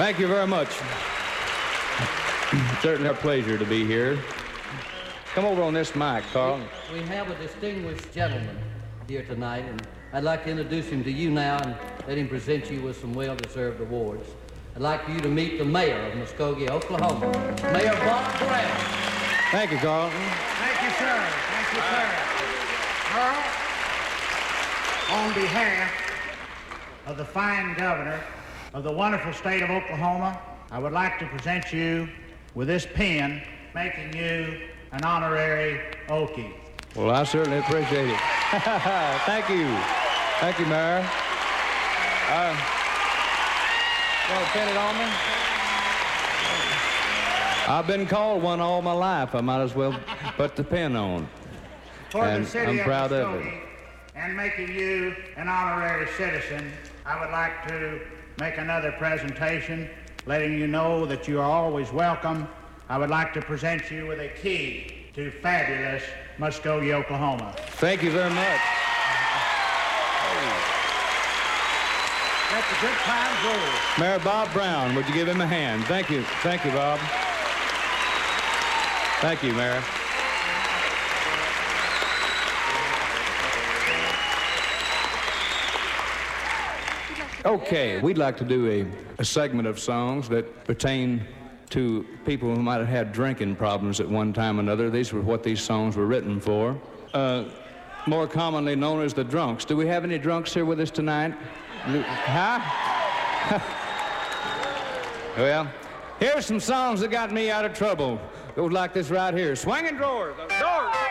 Thank you very much. Certainly a pleasure to be here. Come over on this mic, Carl. We have a distinguished gentleman here tonight, and I'd like to introduce him to you now and let him present you with some well-deserved awards. I'd like for you to meet the mayor of Muskogee, Oklahoma, Mayor Bob Brown. Thank you, Carl. Thank you, sir. Thank you, sir. Carl, on behalf of the fine governor of the wonderful state of Oklahoma, I would like to present you with this pin, making you an honorary Okie. Well, I certainly appreciate it. Thank you. Thank you, Mayor. Want to pin it on me? I've been called one all my life. I might as well put the pin on. For And the city I'm proud of Muskogee, it. and making you an honorary citizen, I would like to make another presentation, letting you know that you are always welcome. I would like to present you with a key to fabulous Muskogee, Oklahoma. Thank you very much. Let the good times roll. Mayor Bob Brown, would you give him a hand? Thank you. Thank you, Bob. Thank you, Mayor. Okay, we'd like to do a segment of songs that pertain to people who might have had drinking problems at one time or another. These were what these songs were written for. More commonly known as the drunks. Do we have any drunks here with us tonight? Huh? Well, here's some songs that got me out of trouble. Goes like this right here. Swinging drawers. Doors.